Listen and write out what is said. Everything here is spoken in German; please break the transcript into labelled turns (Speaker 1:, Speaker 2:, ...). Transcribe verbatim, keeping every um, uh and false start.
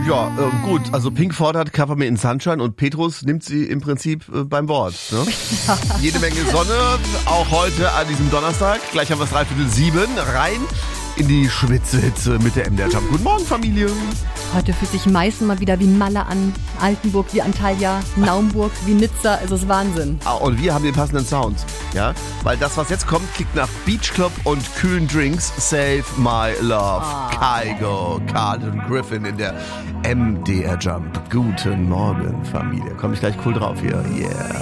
Speaker 1: Ja, äh, gut. Also Pink fordert Cover Me in Sunshine und Petrus nimmt sie im Prinzip äh, beim Wort. Ne? Ja. Jede Menge Sonne, auch heute an diesem Donnerstag. Gleich haben wir es dreiviertel sieben. Rein in die Schwitzhitze mit der M D R Jump. Guten Morgen, Familie.
Speaker 2: Heute fühlt sich Meißen mal wieder wie Malle an, Altenburg wie Antalya, Naumburg wie Nizza. Also es ist Wahnsinn.
Speaker 1: Ah, und wir haben den passenden Sound. Ja, weil das, was jetzt kommt, klingt nach Beach Club und kühlen Drinks. Save My Love. Oh. Kygo, Carlton Griffin in der M D R Jump. Guten Morgen, Familie. Komm ich gleich cool drauf hier. Yeah.